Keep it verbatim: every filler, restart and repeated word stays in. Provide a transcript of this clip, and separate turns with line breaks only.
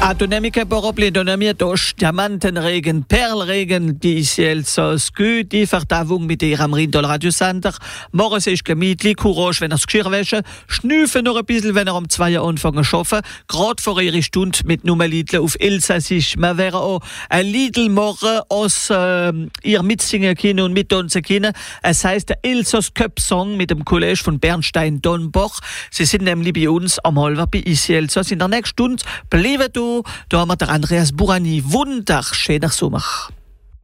Ja, du nimmst kein Problem, du nimmst durch Diamantenregen, Perlregen, die ist jetzt so gut, die Vertavung mit ihr am Rindol Radiosender. Morgen ist gemütlich, Courage, wenn er das Geschirr wäscht, schnüffeln noch ein bisschen, wenn er um zwei Uhr anfangen zu arbeiten. Gerade vor ihrer Stunde mit Nummer Liedle auf Elsassisch. Wir werden auch ein Liedl morgen aus äh, ihr mitsingen können und mittanzen können. Es heißt der Elsass Cup Song mit dem College von Bernstein Donnbach. Sie sind nämlich bei uns am Halver bei Isi Elsass. In der nächsten Stunde bleiben du. Da haben wir der Andreas Burani. Wunderschöner Sommer.